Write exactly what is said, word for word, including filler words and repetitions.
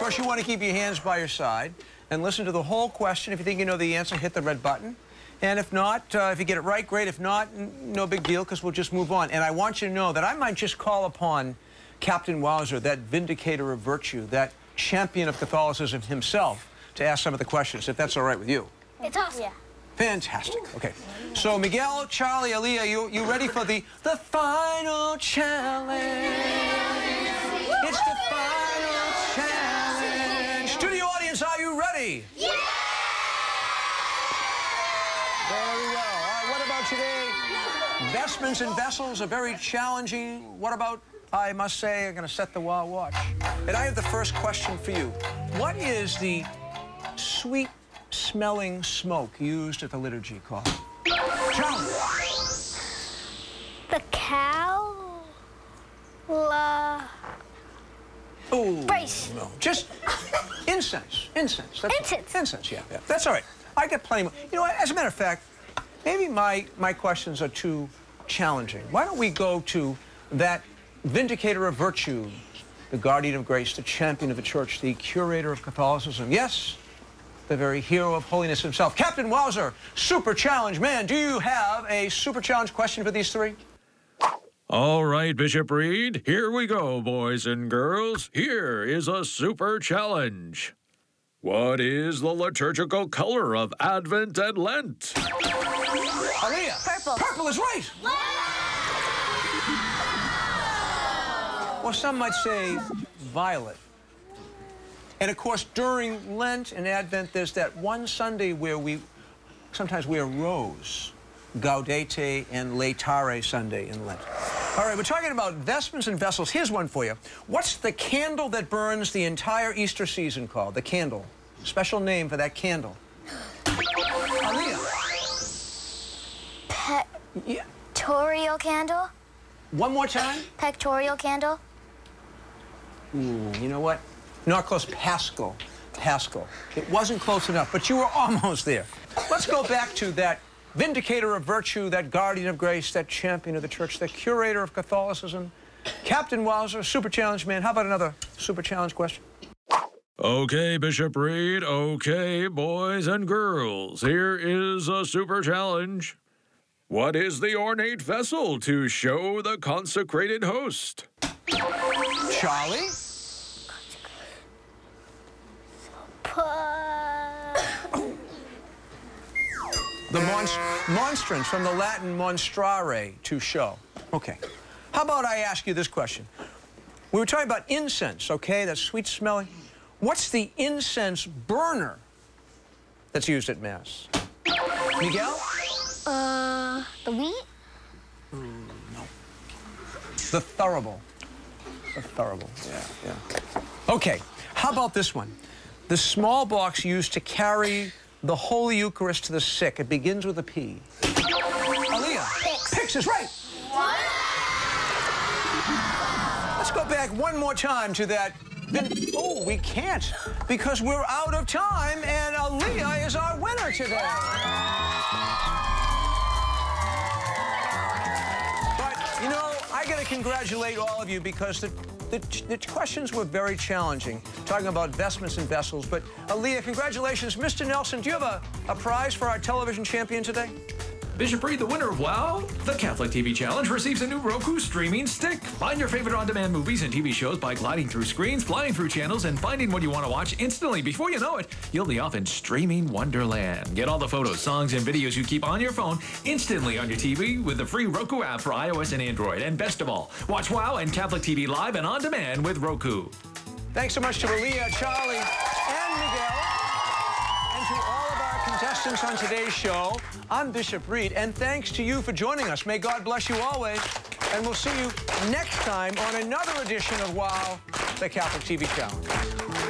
course, you want to keep your hands by your side and listen to the whole question. If you think you know the answer, hit the red button. And if not, uh, if you get it right, great. If not, no big deal, because we'll just move on. And I want you to know that I might just call upon Captain Wowzer, that vindicator of virtue, that champion of Catholicism himself, to ask some of the questions, if that's all right with you. It's awesome. Yeah. Fantastic. Okay. So, Miguel, Charlie, Aaliyah, you, you ready for the, the final challenge? It's the final challenge. Studio audience, are you ready? Yeah! Very well. All right, what about today? Vestments and vessels are very challenging. What about, I must say, I'm going to set the wild watch. And I have the first question for you. What is the sweet-smelling smoke used at the liturgy called? Charlie. The cow... La... Oh, Brace. no. Just incense. Incense. That's Incense. All. Incense, yeah, yeah. That's all right. I get plenty more. You know what? As a matter of fact, maybe my, my questions are too challenging. Why don't we go to that vindicator of virtue, the guardian of grace, the champion of the church, the curator of Catholicism. Yes, the very hero of holiness himself. Captain Wowzer, super challenge man. Do you have a super challenge question for these three? All right, Bishop Reed, here we go, boys and girls. Here is a super challenge. What is the liturgical color of Advent and Lent? Aaliyah. Purple. Purple is right. Well, some might say violet. And of course, during Lent and Advent, there's that one Sunday where we sometimes wear rose, Gaudete and Laetare Sunday in Lent. All right, we're talking about vestments and vessels. Here's one for you. What's the candle that burns the entire Easter season called? The candle. Special name for that candle. Aaliyah. Pectorial candle? One more time. Pectorial candle? Ooh, you know what? Not close. Paschal. Paschal. It wasn't close enough, but you were almost there. Let's go back to that vindicator of virtue, that guardian of grace, that champion of the church, the curator of Catholicism, Captain Wowzer, super challenge man. How about another super challenge question? Okay, Bishop Reed. Okay, boys and girls. Here is a super challenge. What is the ornate vessel to show the consecrated host? Charlie? The monst monstrance, from the Latin monstrare, to show. Okay. How about I ask you this question? We were talking about incense, okay? That's sweet smelling. What's the incense burner that's used at Mass? Miguel? Uh, the wheat? Mm, no. The thurible. The thurible, yeah, yeah. Okay, how about this one? The small box used to carry the Holy Eucharist to the sick. It begins with a P. Aaliyah. Pix. Pix is right. What? Let's go back one more time to that. Oh, we can't, because we're out of time, and Aaliyah is our winner today. But, you know, I got to congratulate all of you, because the, the, the questions were very challenging, talking about vestments and vessels. But, Aaliyah, congratulations. Mister Nelson, do you have a, a prize for our television champion today? Bishop Reed, the winner of WOW, the Catholic T V Challenge, receives a new Roku streaming stick. Find your favorite on-demand movies and T V shows by gliding through screens, flying through channels, and finding what you want to watch instantly. Before you know it, you'll be off in streaming wonderland. Get all the photos, songs, and videos you keep on your phone instantly on your T V with the free Roku app for iOS and Android. And best of all, watch WOW and Catholic T V live and on demand with Roku. Thanks so much to Aaliyah, Charlie, and Miguel, and to all of our contestants on today's show. I'm Bishop Reed, and thanks to you for joining us. May God bless you always, and we'll see you next time on another edition of WOW, the Catholic T V Challenge.